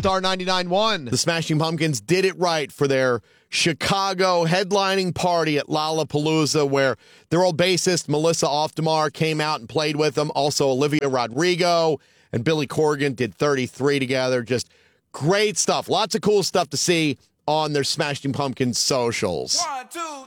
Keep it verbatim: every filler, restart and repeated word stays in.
Star ninety-nine point one. The Smashing Pumpkins did it right for their Chicago headlining party at Lollapalooza, where their old bassist, Melissa Oftemar, came out and played with them. Also, Olivia Rodrigo and Billy Corgan did thirty-three together. Just great stuff. Lots of cool stuff to see on their Smashing Pumpkins socials. One, two,